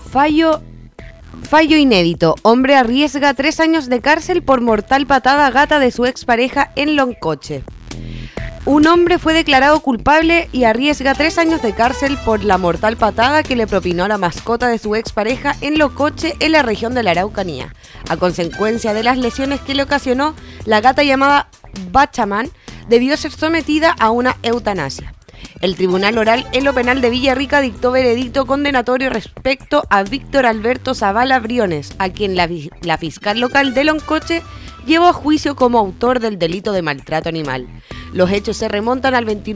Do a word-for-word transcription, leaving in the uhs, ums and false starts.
Fallo, fallo inédito. Hombre arriesga tres años de cárcel por mortal patada a gata de su expareja en Loncoche. Un hombre fue declarado culpable y arriesga tres años de cárcel por la mortal patada que le propinó a la mascota de su expareja en Loncoche, en la región de la Araucanía, a consecuencia de las lesiones que le ocasionó. La gata, llamada Bachaman, debió ser sometida a una eutanasia. El Tribunal Oral en lo Penal de Villarrica dictó veredicto condenatorio respecto a Víctor Alberto Zavala Briones, a quien la, la fiscal local de Loncoche llevó a juicio como autor del delito de maltrato animal. Los hechos se remontan al veintinueve